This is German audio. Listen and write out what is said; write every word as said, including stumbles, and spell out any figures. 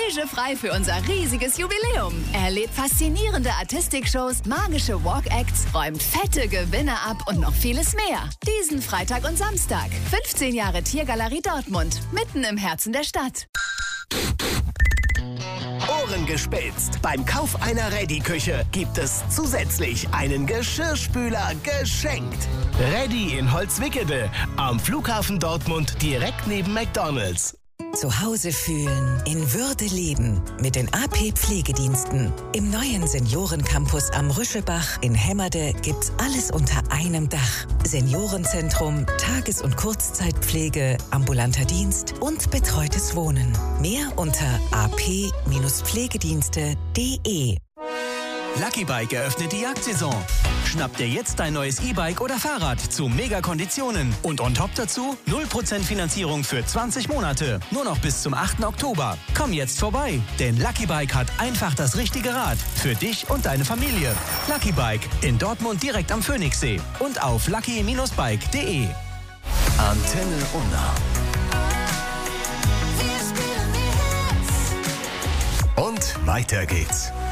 Gagefrei für unser riesiges Jubiläum. Erlebt faszinierende Artistikshows, magische Walk-Acts, räumt fette Gewinne ab und noch vieles mehr. Diesen Freitag und Samstag. fünfzehn Jahre Tiergalerie Dortmund. Mitten im Herzen der Stadt. Ohren gespitzt. Beim Kauf einer Reddy-Küche gibt es zusätzlich einen Geschirrspüler geschenkt. Reddy in Holzwickede am Flughafen Dortmund direkt neben McDonald's. Zu Hause fühlen, in Würde leben mit den A P Pflegediensten. Im neuen Seniorencampus am Rüschelbach in Hemmerde gibt's alles unter einem Dach. Seniorenzentrum, Tages- und Kurzzeitpflege, ambulanter Dienst und betreutes Wohnen. Mehr unter a p Pflegedienste punkt de. Lucky Bike eröffnet die Jagdsaison. Schnapp dir jetzt dein neues E-Bike oder Fahrrad zu Mega-Konditionen. Und on top dazu null Prozent Finanzierung für zwanzig Monate. Nur noch bis zum achten Oktober. Komm jetzt vorbei, denn Lucky Bike hat einfach das richtige Rad für dich und deine Familie. Lucky Bike in Dortmund direkt am Phoenixsee und auf lucky Bindestrich bike punkt de. Antenne Unna. Und weiter geht's.